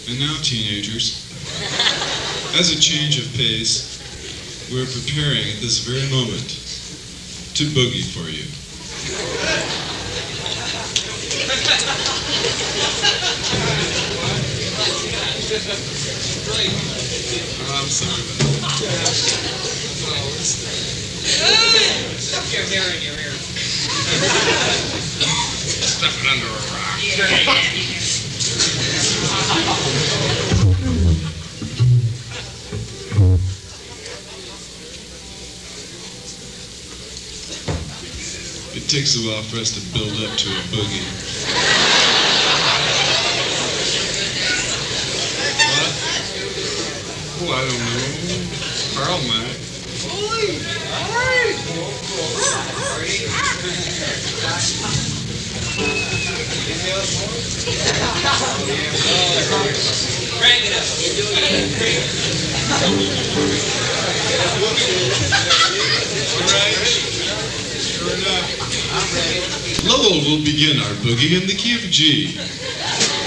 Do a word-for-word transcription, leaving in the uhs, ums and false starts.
And now, teenagers, as a change of pace, we're preparing at this very moment to boogie for you. Oh, I'm sorry about that. Your hair in your ear. Stuff it under a rock. It takes a while for us to build up to a boogie. What? Oh, I don't know. Carl might. Crank it up. You're doing it great. All right. Sure enough. Lowell will begin our boogie in the key of G.